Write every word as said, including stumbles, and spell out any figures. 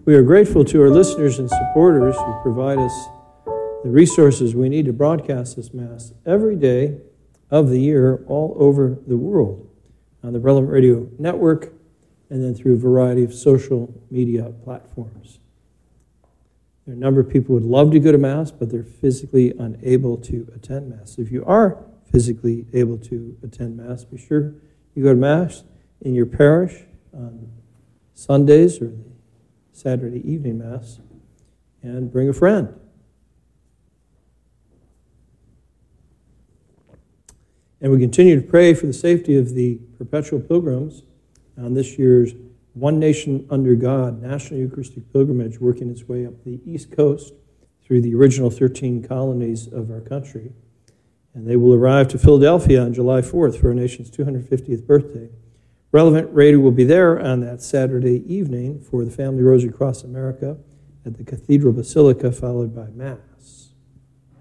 We are grateful to our listeners and supporters who provide us the resources we need to broadcast this Mass every day of the year all over the world on the Relevant Radio Network and then through a variety of social media platforms. There are a number of people who would love to go to Mass, but they're physically unable to attend Mass. If you are physically able to attend Mass, be sure you go to Mass in your parish on Sundays or the Saturday evening Mass, and bring a friend. And we continue to pray for the safety of the perpetual pilgrims on this year's One Nation Under God National Eucharistic Pilgrimage, working its way up the East Coast through the original thirteen colonies of our country. And they will arrive to Philadelphia on July fourth for our nation's two hundred fiftieth birthday. Relevant Radio will be there on that Saturday evening for the Family Rosary Cross America at the Cathedral Basilica, followed by Mass.